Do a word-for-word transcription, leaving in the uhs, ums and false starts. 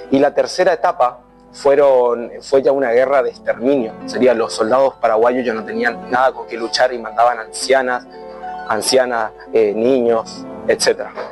Y la tercera etapa fueron, fue ya una guerra de exterminio. Serían los soldados paraguayos ya no tenían nada con qué luchar y mandaban ancianas, ancianas, eh, niños, etcétera.